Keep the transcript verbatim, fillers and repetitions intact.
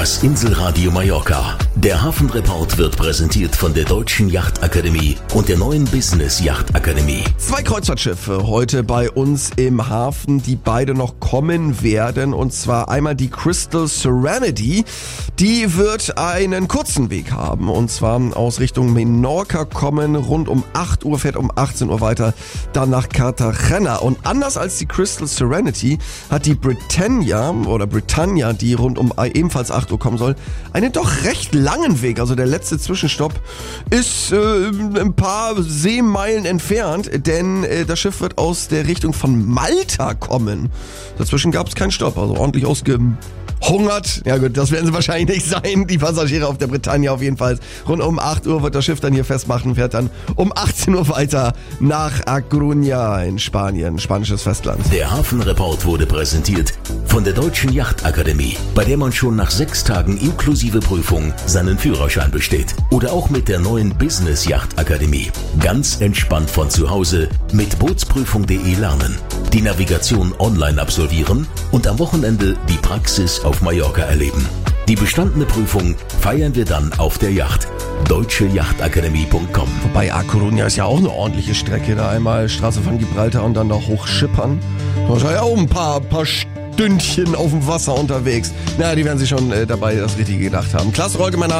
Das Inselradio Mallorca. Der Hafenreport wird präsentiert von der Deutschen Yachtakademie und der neuen Business Yachtakademie. Zwei Kreuzfahrtschiffe heute bei uns im Hafen, die beide noch kommen werden. Und zwar einmal die Crystal Serenity. Die wird einen kurzen Weg haben. Und zwar aus Richtung Menorca kommen. Rund um acht Uhr, fährt um achtzehn Uhr weiter. Dann nach Cartagena. Und anders als die Crystal Serenity hat die Britannia oder Britannia, die rund um ebenfalls acht Uhr kommen soll, einen doch recht langen Weg. Also der letzte Zwischenstopp ist äh, ein paar Seemeilen entfernt, denn äh, das Schiff wird aus der Richtung von Malta kommen. Dazwischen gab es keinen Stopp, also ordentlich ausgehungert. Ja gut, das werden sie wahrscheinlich nicht sein, die Passagiere auf der Britannia auf jeden Fall. Rund um acht Uhr wird das Schiff dann hier festmachen, fährt dann um achtzehn Uhr weiter nach A Coruña in Spanien, spanisches Festland. Der Hafenreport wurde präsentiert von der Deutschen Yachtakademie, bei der man schon nach sechs Tagen inklusive Prüfung seinen Führerschein besteht. Oder auch mit der neuen Business Yachtakademie. Ganz entspannt von zu Hause mit bootsprüfung punkt de lernen, die Navigation online absolvieren und am Wochenende die Praxis auf Mallorca erleben. Die bestandene Prüfung feiern wir dann auf der Yacht. deutsche yachtakademie punkt com. Wobei A Coruña ist ja auch eine ordentliche Strecke, da einmal Straße von Gibraltar und dann noch hochschippern. Wahrscheinlich auch ein paar, paar Stündchen auf dem Wasser unterwegs. Na, die werden sich schon äh, dabei das Richtige gedacht haben. Klasse, Rolke, mein Name.